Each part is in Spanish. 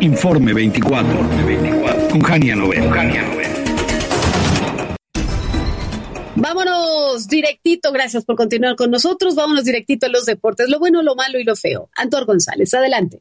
Informe 24. Con Jania Novel. Vámonos directito, gracias por continuar con nosotros. Vámonos directito a los deportes, lo bueno, lo malo y lo feo. Antor González, adelante.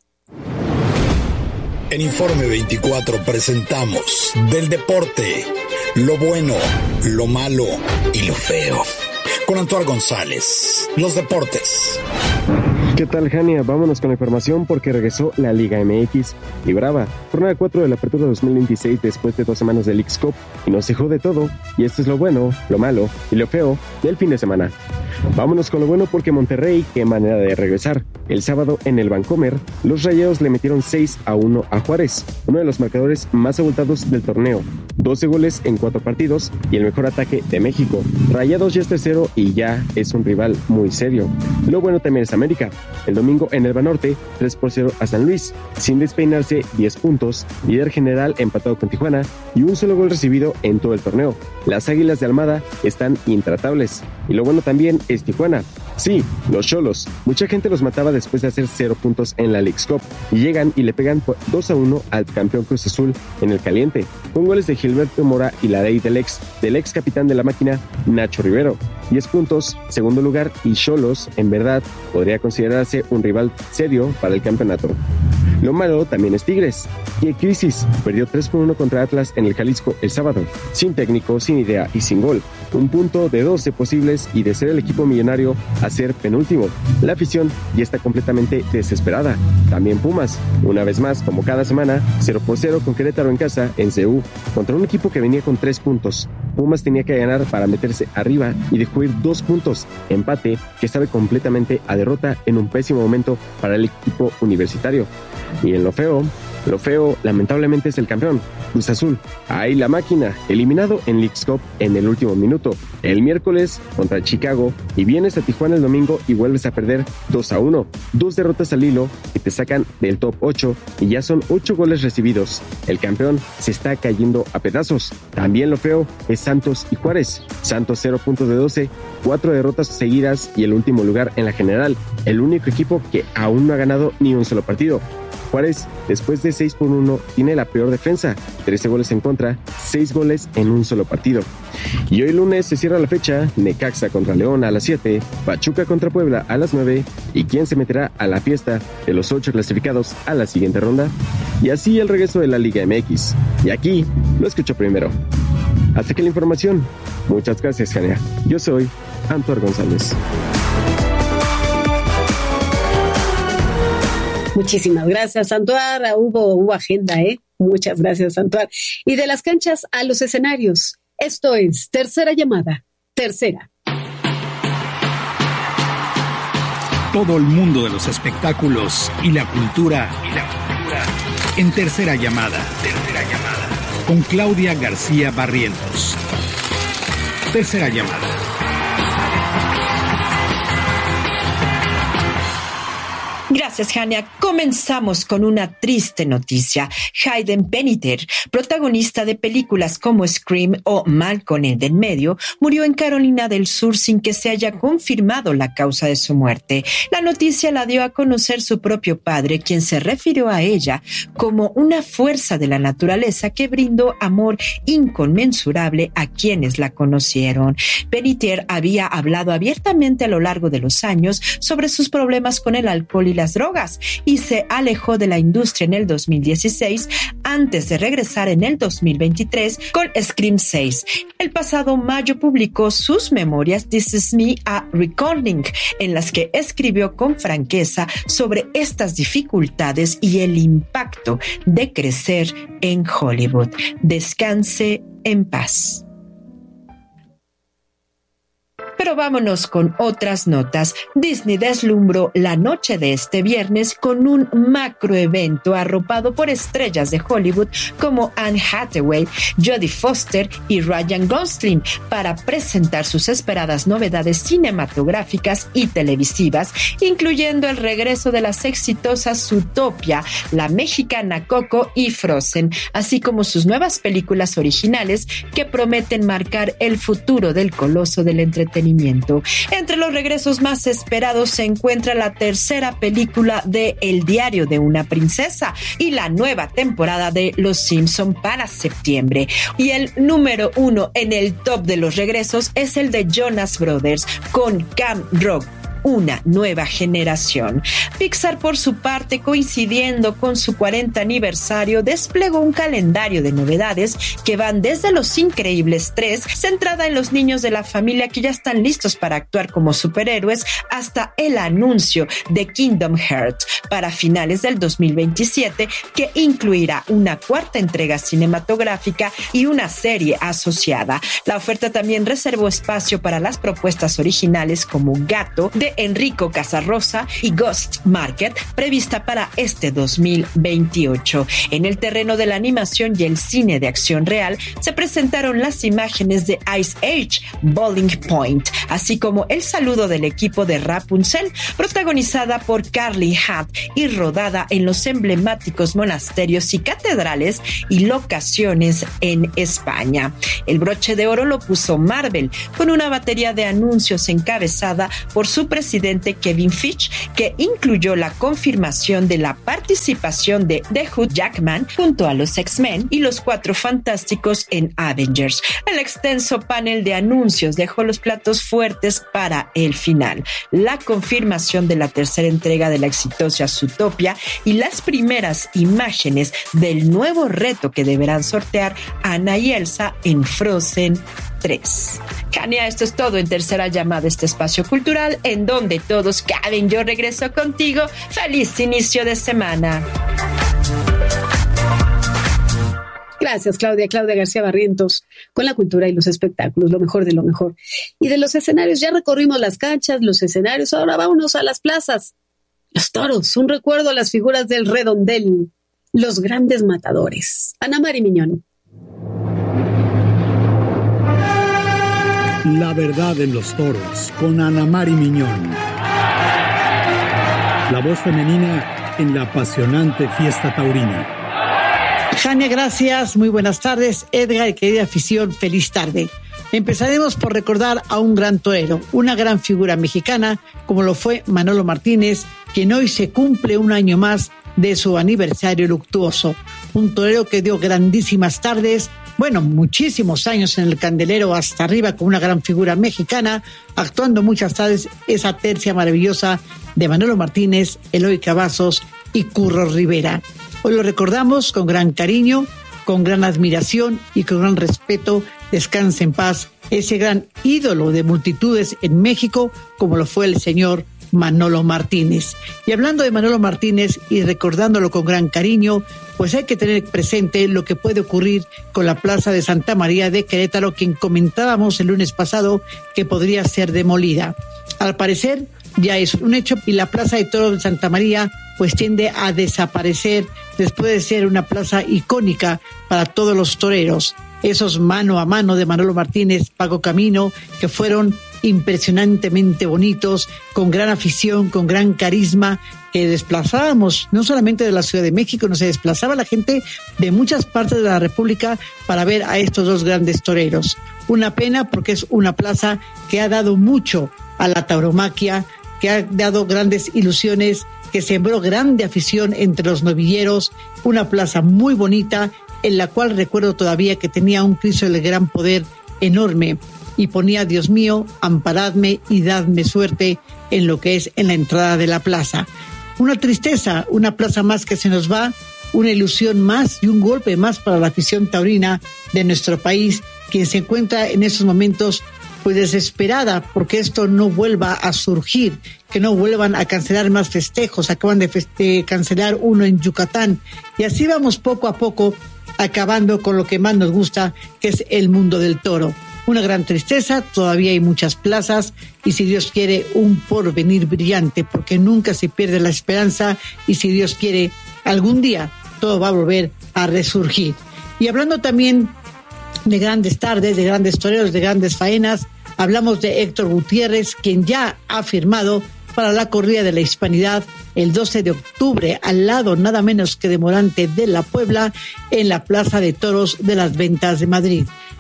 En Informe 24 presentamos del deporte, lo bueno, lo malo y lo feo. Con Antoine González, los deportes. ¿Qué tal, Jania? Vámonos con la información porque regresó la Liga MX y brava. Jornada 4 de la Apertura 2026 después de 2 semanas del Leagues Cup y nos dejó de todo. Y esto es lo bueno, lo malo y lo feo del fin de semana. Vámonos con lo bueno porque Monterrey, qué manera de regresar. El sábado en el Vancomer, los Rayados le metieron 6-1 a Juárez, uno de los marcadores más abultados del torneo. 12 goles en 4 partidos y el mejor ataque de México. Rayados ya es tercero y ya es un rival muy serio. Lo bueno también es América. El domingo en el Banorte, 3-0 a San Luis, sin despeinarse, 10 puntos, líder general empatado con Tijuana y un solo gol recibido en todo el torneo. Las Águilas de Almada están intratables. Y lo bueno también es Tijuana. Sí, los Xolos. Mucha gente los mataba después de hacer 0 puntos en la Leagues Cup y llegan y le pegan 2-1 al campeón Cruz Azul en el caliente, con goles de Gilberto Mora y la ley del ex capitán de la máquina, Nacho Rivero. 10 puntos, segundo lugar, y Xolos, en verdad, podría considerarse un rival serio para el campeonato. Lo malo también es Tigres. ¡Qué crisis! Perdió 3-1 contra Atlas en el Jalisco el sábado, sin técnico, sin idea y sin gol. Un punto de 12 posibles y de ser el equipo millonario a ser penúltimo. La afición ya está completamente desesperada. También Pumas, una vez más, como cada semana, 0-0 con Querétaro en casa, en CU, contra un equipo que venía con 3 puntos. Pumas tenía que ganar para meterse arriba y dejó ir 2 puntos. Empate que sabe completamente a derrota en un pésimo momento para el equipo universitario. Y en lo feo lamentablemente es el campeón, Cruz Azul. Ahí la máquina, eliminado en Leagues Cup en el último minuto. El miércoles contra Chicago y vienes a Tijuana el domingo y vuelves a perder 2-1. 2 derrotas al hilo que te sacan del top 8 y ya son 8 goles recibidos. El campeón se está cayendo a pedazos. También lo feo es Santos y Juárez. Santos 0 puntos de 12, 4 derrotas seguidas y el último lugar en la general. El único equipo que aún no ha ganado ni un solo partido. Juárez, después de 6-1, tiene la peor defensa, 13 goles en contra, 6 goles en un solo partido. Y hoy lunes se cierra la fecha, Necaxa contra León a las 7, Pachuca contra Puebla a las 9, y quién se meterá a la fiesta de los 8 clasificados a la siguiente ronda. Y así el regreso de la Liga MX. Y aquí lo escucho primero. Hasta aquí la información. Muchas gracias, Jania. Yo soy Antoine González. Muchísimas gracias, Antoine. Hubo agenda, ¿eh? Muchas gracias, Antoine. Y de las canchas a los escenarios. Esto es Tercera Llamada. Tercera. Todo el mundo de los espectáculos y la cultura. En Tercera Llamada. Con Claudia García Barrientos. Tercera Llamada. Gracias, Jania. Comenzamos con una triste noticia. Hayden Panettiere, protagonista de películas como Scream o Malcolm en el medio, murió en Carolina del Sur sin que se haya confirmado la causa de su muerte. La noticia la dio a conocer su propio padre, quien se refirió a ella como una fuerza de la naturaleza que brindó amor inconmensurable a quienes la conocieron. Panettiere había hablado abiertamente a lo largo de los años sobre sus problemas con el alcohol y las drogas y se alejó de la industria en el 2016 antes de regresar en el 2023 con Scream 6. El pasado mayo publicó sus memorias This Is Me a Recording, en las que escribió con franqueza sobre estas dificultades y el impacto de crecer en Hollywood. Descanse en paz. Pero vámonos con otras notas. Disney deslumbró la noche de este viernes con un macroevento arropado por estrellas de Hollywood como Anne Hathaway, Jodie Foster y Ryan Gosling para presentar sus esperadas novedades cinematográficas y televisivas, incluyendo el regreso de las exitosas Zootopia, la mexicana Coco y Frozen, así como sus nuevas películas originales que prometen marcar el futuro del coloso del entretenimiento entretenimiento. Entre los regresos más esperados se encuentra la tercera película de El diario de una princesa y la nueva temporada de Los Simpson para septiembre. Y el número 1 en el top de los regresos es el de Jonas Brothers con Camp Rock, una nueva generación. Pixar, por su parte, coincidiendo con su 40 aniversario, desplegó un calendario de novedades que van desde Los Increíbles 3, centrada en los niños de la familia que ya están listos para actuar como superhéroes, hasta el anuncio de Kingdom Hearts para finales del 2027, que incluirá una cuarta entrega cinematográfica y una serie asociada. La oferta también reservó espacio para las propuestas originales como Gato, de Enrico Casarosa, y Ghost Market, prevista para este 2028. En el terreno de la animación y el cine de acción real, se presentaron las imágenes de Ice Age, Bowling Point, así como el saludo del equipo de Rapunzel, protagonizada por Carly Hutt y rodada en los emblemáticos monasterios y catedrales y locaciones en España. El broche de oro lo puso Marvel, con una batería de anuncios encabezada por su presidente Kevin Feige, que incluyó la confirmación de la participación de Hugh Jackman junto a los X-Men y los Cuatro Fantásticos en Avengers. El extenso panel de anuncios dejó los platos fuertes para el final: la confirmación de la tercera entrega de la exitosa Zootopia y las primeras imágenes del nuevo reto que deberán sortear Anna y Elsa en Frozen 3. Kania, esto es todo en Tercera Llamada, este espacio cultural en donde todos caben. Yo regreso contigo. ¡Feliz inicio de semana! Gracias, Claudia García Barrientos, con la cultura y los espectáculos, lo mejor de lo mejor. Y de los escenarios, ya recorrimos las canchas, los escenarios, ahora vámonos a las plazas. Los toros, un recuerdo a las figuras del redondel, los grandes matadores. Ana Mari Miñón. La verdad en los toros, con Ana Mari Miñón. La voz femenina en la apasionante fiesta taurina. Jania, gracias, muy buenas tardes. Edgar y querida afición, feliz tarde. Empezaremos por recordar a un gran torero, una gran figura mexicana, como lo fue Manolo Martínez, quien hoy se cumple un año más de su aniversario luctuoso. Un torero que dio grandísimas tardes, muchísimos años en el candelero hasta arriba, como una gran figura mexicana, actuando muchas tardes esa tercia maravillosa de Manolo Martínez, Eloy Cavazos y Curro Rivera. Hoy lo recordamos con gran cariño, con gran admiración y con gran respeto. Descanse en paz ese gran ídolo de multitudes en México, como lo fue el señor Manolo Martínez. Y hablando de Manolo Martínez y recordándolo con gran cariño, pues hay que tener presente lo que puede ocurrir con la Plaza de Santa María de Querétaro, quien comentábamos el lunes pasado que podría ser demolida. Al parecer ya es un hecho y la Plaza de Toros de Santa María pues tiende a desaparecer después de ser una plaza icónica para todos los toreros. Esos mano a mano de Manolo Martínez, Paco Camino, que fueron impresionantemente bonitos, con gran afición, con gran carisma, que desplazábamos no solamente de la Ciudad de México, no se desplazaba la gente de muchas partes de la República para ver a estos dos grandes toreros. Una pena porque es una plaza que ha dado mucho a la tauromaquia, que ha dado grandes ilusiones, que sembró grande afición entre los novilleros, una plaza muy bonita en la cual recuerdo todavía que tenía un Cristo del Gran Poder enorme y ponía: Dios mío, amparadme y dadme suerte, en lo que es en la entrada de la plaza. Una tristeza, una plaza más que se nos va, una ilusión más y un golpe más para la afición taurina de nuestro país, quien se encuentra en estos momentos pues desesperada porque esto no vuelva a surgir, que no vuelvan a cancelar más festejos. Acaban de cancelar uno en Yucatán y así vamos poco a poco acabando con lo que más nos gusta, que es el mundo del toro. Una gran tristeza, todavía hay muchas plazas y si Dios quiere un porvenir brillante, porque nunca se pierde la esperanza y si Dios quiere algún día todo va a volver a resurgir. Y hablando también de grandes tardes, de grandes toreros, de grandes faenas, hablamos de Héctor Gutiérrez, quien ya ha firmado para la corrida de la Hispanidad el 12 de octubre, al lado nada menos que de Morante de la Puebla, en la Plaza de Toros de las Ventas de Madrid.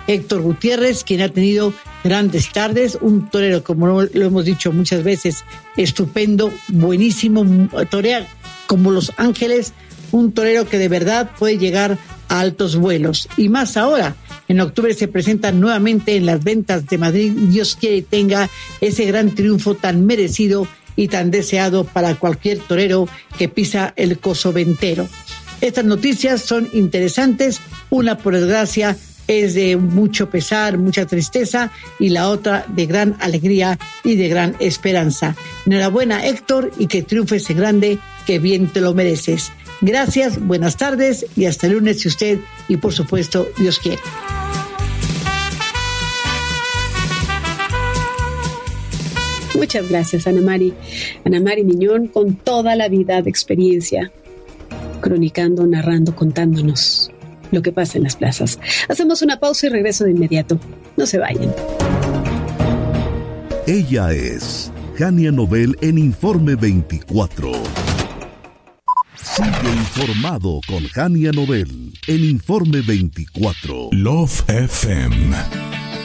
Héctor Gutiérrez, quien ha tenido grandes tardes, un torero, como lo hemos dicho muchas veces, estupendo, buenísimo, torea como Los Ángeles, un torero que de verdad puede llegar a altos vuelos. Y más ahora, en octubre se presenta nuevamente en las ventas de Madrid. Dios quiere y tenga ese gran triunfo tan merecido y tan deseado para cualquier torero que pisa el coso ventero. Estas noticias son interesantes, una por desgracia es de mucho pesar, mucha tristeza, y la otra de gran alegría y de gran esperanza. Enhorabuena, Héctor, y que triunfes en grande, que bien te lo mereces. Gracias, buenas tardes y hasta el lunes si usted y por supuesto Dios quiere. Muchas gracias, Ana Mari. Ana Mari Miñón, con toda la vida de experiencia, cronicando, narrando, contándonos lo que pasa en las plazas. Hacemos una pausa y regreso de inmediato. No se vayan. Ella es Jania Nobel en Informe 24. Sigue informado con Jania Nobel en Informe 24. Love FM